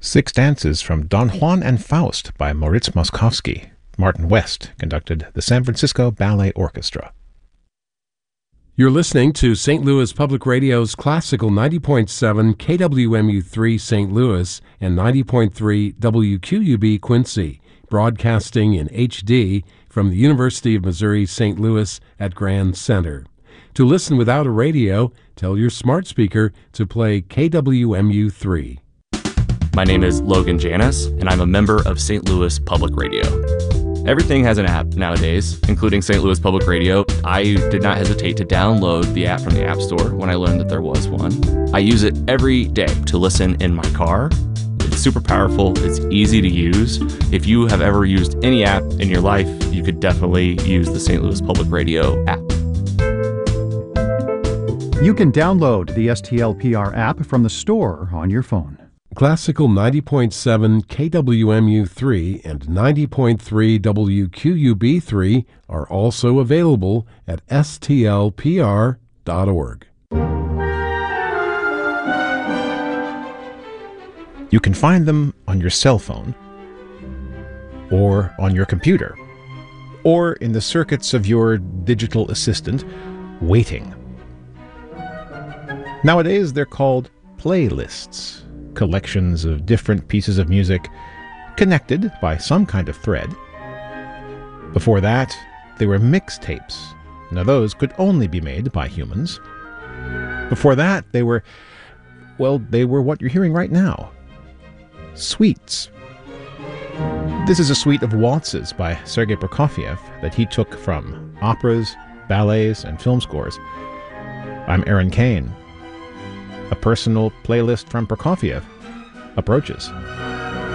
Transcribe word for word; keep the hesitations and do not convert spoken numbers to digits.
Six dances from Don Juan and Faust by Moritz Moszkowski. Martin West conducted the San Francisco Ballet Orchestra. You're listening to Saint Louis Public Radio's Classical ninety point seven K W M U three Saint Louis and ninety point three W Q U B Quincy, broadcasting in H D from the University of Missouri Saint Louis at Grand Center. To listen without a radio, tell your smart speaker to play K W M U three. My name is Logan Janis, and I'm a member of Saint Louis Public Radio. Everything has an app nowadays, including Saint Louis Public Radio. I did not hesitate to download the app from the App Store when I learned that there was one. I use it every day to listen in my car. It's super powerful. It's easy to use. If you have ever used any app in your life, you could definitely use the Saint Louis Public Radio app. You can download the S T L P R app from the store on your phone. Classical ninety point seven K W M U three and ninety point three W Q U B three are also available at S T L P R dot org. You can find them on your cell phone, or on your computer, or in the circuits of your digital assistant, waiting. Nowadays, they're called playlists. Collections of different pieces of music connected by some kind of thread. Before that, they were mixtapes. Now those could only be made by humans. Before that, they were, well, they were what you're hearing right now. Suites. This is a suite of waltzes by Sergei Prokofiev that he took from operas, ballets, and film scores. I'm Aaron Kane. A personal playlist from Prokofiev approaches.